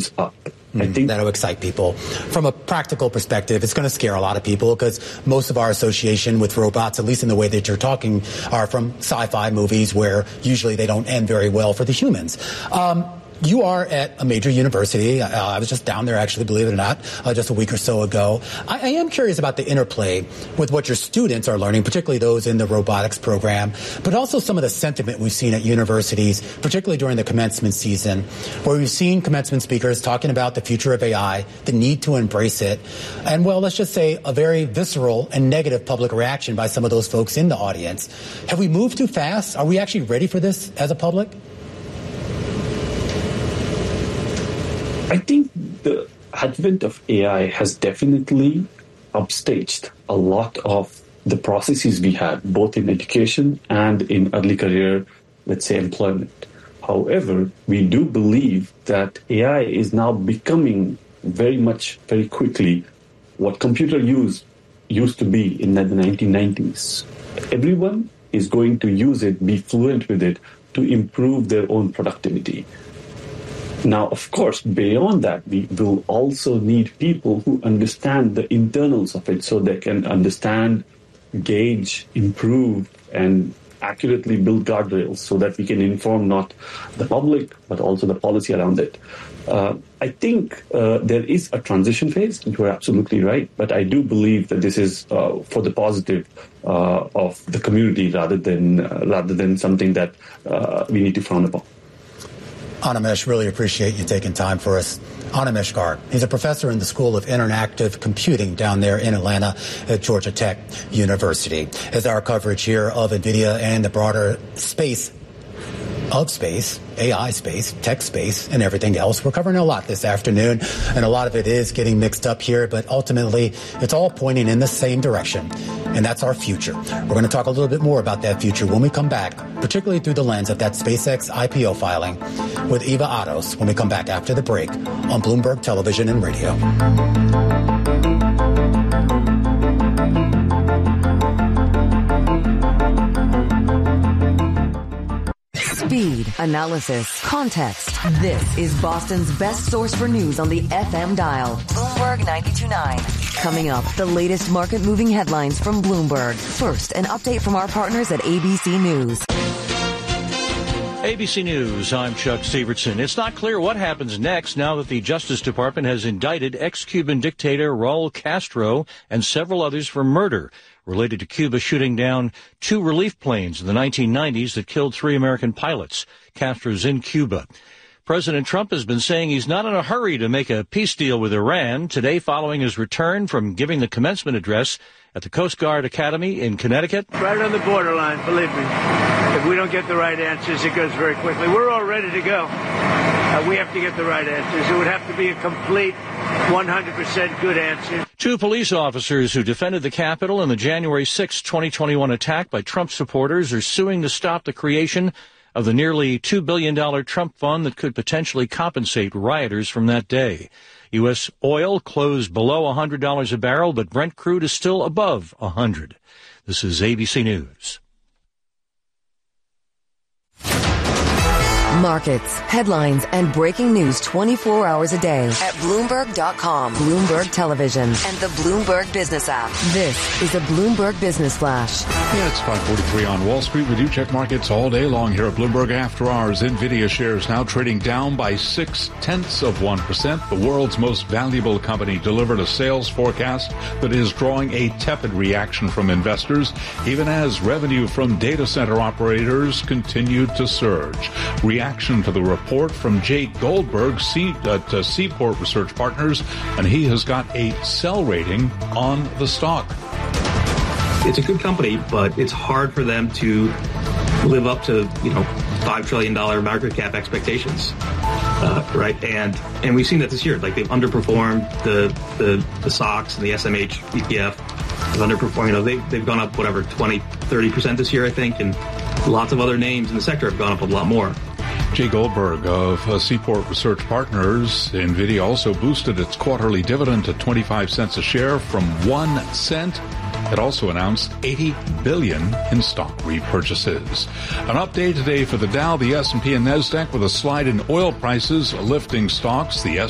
expectations up. I think that'll excite people. From a practical perspective, it's going to scare a lot of people because most of our association with robots, at least in the way that you're talking, are from sci-fi movies where usually they don't end very well for the humans. You are at a major university. I was just down there, actually, believe it or not, just a week or so ago. I am curious about the interplay with what your students are learning, particularly those in the robotics program, but also some of the sentiment we've seen at universities, particularly during the commencement season, where we've seen commencement speakers talking about the future of AI, the need to embrace it, and, well, let's just say a very visceral and negative public reaction by some of those folks in the audience. Have we moved too fast? Are we actually ready for this as a public? I think the advent of AI has definitely upstaged a lot of the processes we had, both in education and in early career, let's say, employment. However, we do believe that AI is now becoming very quickly what computer use used to be in the 1990s. Everyone is going to use it, be fluent with it, to improve their own productivity. Now, of course, beyond that, we will also need people who understand the internals of it so they can understand, gauge, improve, and accurately build guardrails so that we can inform not the public, but also the policy around it. I think there is a transition phase. You're absolutely right. But I do believe that this is for the positive of the community rather than something that we need to frown upon. Animesh, really appreciate you taking time for us. Animesh Garg, he's a professor in the School of Interactive Computing down there in Atlanta at Georgia Tech University. As our coverage here of NVIDIA and the broader space, AI space, tech space, and everything else. We're covering a lot this afternoon, and a lot of it is getting mixed up here, but ultimately it's all pointing in the same direction, and that's our future. We're going to talk a little bit more about that future when we come back, particularly through the lens of that SpaceX IPO filing with Eva Ados when we come back after the break on Bloomberg Television and Radio. Speed, analysis, context. This is Boston's best source for news on the FM dial. Bloomberg 92.9. Coming up, the latest market-moving headlines from Bloomberg. First, an update from our partners at ABC News. ABC News, I'm Chuck Steverson. It's not clear what happens next now that the Justice Department has indicted ex-Cuban dictator Raul Castro and several others for murder related to Cuba shooting down 2 relief planes in the 1990s that killed 3 American pilots. Castro's in Cuba. President Trump has been saying he's not in a hurry to make a peace deal with Iran today following his return from giving the commencement address at the Coast Guard Academy in Connecticut. Right on the borderline, believe me. If we don't get the right answers, it goes very quickly. We're all ready to go. We have to get the right answers. It would have to be a complete 100% good answer. 2 police officers who defended the Capitol in the January 6, 2021 attack by Trump supporters are suing to stop the creation of the nearly $2 billion Trump fund that could potentially compensate rioters from that day. U.S. oil closed below $100 a barrel, but Brent crude is still above $100. This is ABC News. Markets, headlines, and breaking news 24 hours a day at Bloomberg.com, Bloomberg Television, and the Bloomberg Business app. This is a Bloomberg Business Flash. Yeah, it's 5:43 on Wall Street. We do check markets all day long here at Bloomberg After Hours. NVIDIA shares now trading down by 0.6%. The world's most valuable company delivered a sales forecast that is drawing a tepid reaction from investors, even as revenue from data center operators continued to surge. Reaction to the report from Jake Goldberg at Seaport Research Partners, and he has got a sell rating on the stock. It's a good company, but it's hard for them to live up to, $5 trillion market cap expectations, right? And we've seen that this year. Like, they've underperformed the SOX and the SMH ETF. They've underperformed. They've gone up 20-30% this year, I think, and lots of other names in the sector have gone up a lot more. Jay Goldberg of Seaport Research Partners. NVIDIA also boosted its quarterly dividend to 25 cents a share from 1 cent. It also announced $80 billion in stock repurchases. An update today for the Dow, the S&P, and NASDAQ with a slide in oil prices lifting stocks. The